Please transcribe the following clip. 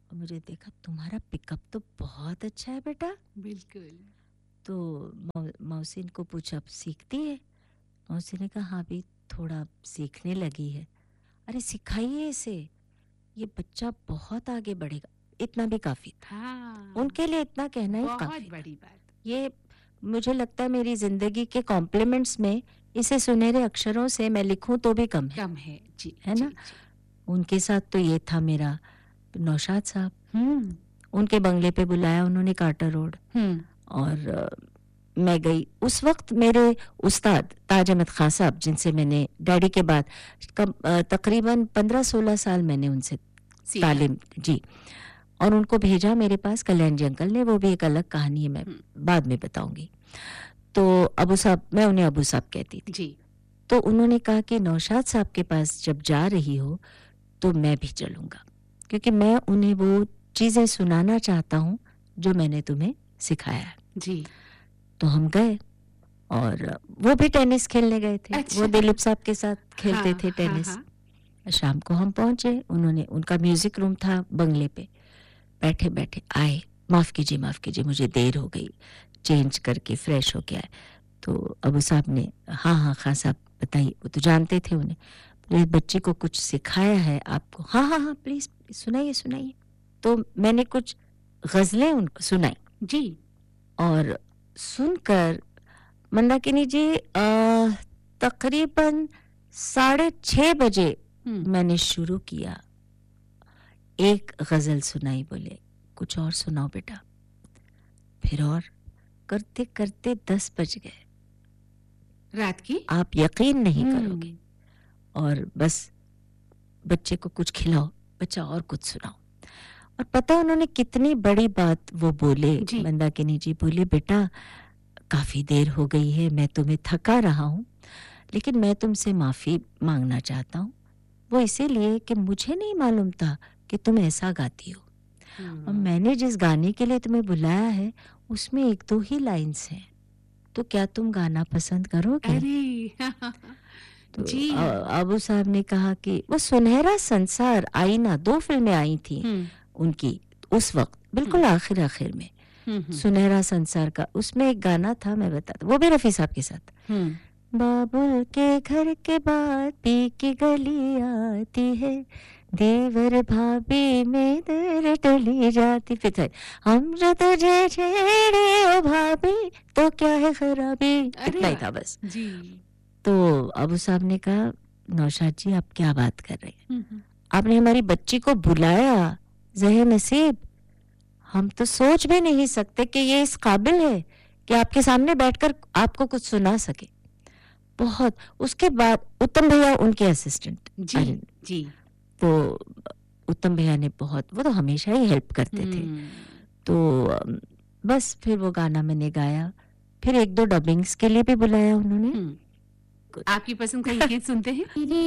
मुझे देखा, तुम्हारा पिकअप तो बहुत अच्छा है बेटा। बिल्कुल। तो मौसी को पूछा, सीखती है? मौसी ने कहा, हाँ भी थोड़ा सीखने लगी है। अरे सिखाइए इसे, ये बच्चा बहुत आगे बढ़ेगा। इतना भी काफ़ी था, हाँ, उनके लिए इतना कहना ही बहुत काफ़ी बड़ी था। बात। ये मुझे लगता है मेरी ज़िंदगी के कॉम्प्लीमेंट्स में इसे सुनहरे अक्षरों से मैं लिखूं तो भी कम है, कम है। जी है जी ना। जी। उनके साथ तो ये था मेरा। नौशाद साहब, उनके बंगले पे बुलाया उन्होंने, कार्टर रोड, और मैं गई। उस वक्त मेरे उस्ताद ताज अहमद खान साहब, जिनसे मैंने डैडी के बाद तकरीबन 15-16 साल मैंने उनसे तालीम जी, और उनको भेजा मेरे पास कल्याण जी अंकल ने। वो भी एक अलग कहानी है, मैं बाद में बताऊंगी। तो अबू साहब, मैं उन्हें अबू साहब कहती थी जी। तो उन्होंने कहा कि नौशाद साहब के पास जब जा रही हो तो मैं भी चलूँगा, क्योंकि मैं उन्हें वो चीज़ें सुनाना चाहता हूँ जो मैंने तुम्हें सिखाया है। जी। तो हम गए, और वो भी टेनिस खेलने गए थे। अच्छा। वो दिलीप साहब के साथ खेलते हाँ, थे टेनिस। हाँ, शाम को हम पहुंचे, उन्होंने, उनका म्यूजिक रूम था बंगले पे। बैठे बैठे आए, माफ़ कीजिए मुझे देर हो गई, चेंज करके फ्रेश हो गया है। तो अबू साहब ने, हाँ हाँ खान साहब बताइए, वो तो जानते थे उन्हें। मेरे बच्चे को कुछ सिखाया है आपको? हाँ हाँ हाँ, प्लीज़ सुनाइए सुनाइए। तो मैंने कुछ गज़लें उनको सुनाई जी। और सुनकर मंदाकिनी जी, तकरीबन 6:30 बजे मैंने शुरू किया। एक गज़ल सुनाई, बोले कुछ और सुनाओ बेटा। फिर और करते करते 10 बज गए, रात की। आप यकीन नहीं करोगे। और बस बच्चे को कुछ खिलाओ, बच्चा और कुछ सुनाओ। और पता उन्होंने कितनी बड़ी बात वो बोले, मंदाकिनी जी बोले, बेटा काफ़ी देर हो गई है, मैं तुम्हें थका रहा हूँ, लेकिन मैं तुमसे माफ़ी मांगना चाहता हूँ। वो इसीलिए कि मुझे नहीं मालूम था कि तुम ऐसा गाती हो, और मैंने जिस गाने के लिए तुम्हें बुलाया है उसमें 1-2 ही लाइन्स हैं, तो क्या तुम गाना पसंद करोगे? अरे तो जी। अबू साहब ने कहा कि वो सुनहरा संसार, आईना, 2 फिल्में आई थी उनकी उस वक्त, बिल्कुल आखिर आखिर में, सुनहरा संसार का, उसमें एक गाना था, मैं बताता, वो भी रफ़ी साहब के साथ। बाबुल के घर के बाद पी की गली आती है, देवर भाभी में दर टली जाती, फिर हम जो तुझे छेड़े ओ भाभी तो क्या है खराबी, इतना ही था बस जी। तो अबू साहब ने कहा, नौशाद जी आप क्या बात कर रहे हैं, आपने हमारी बच्ची को बुलाया, ज़हे नसीब, हम तो सोच भी नहीं सकते कि ये इस काबिल है कि आपके सामने बैठकर आपको कुछ सुना सके। बहुत। उसके बाद उत्तम भैया उनके असिस्टेंट जी जी। तो उत्तम भैया ने बहुत, वो तो हमेशा ही हेल्प करते थे। तो बस फिर वो गाना मैंने गाया, फिर 1-2 डबिंग्स के लिए भी बुलाया उन्होंने। आपकी पसंद का ये गीत सुनते हैं।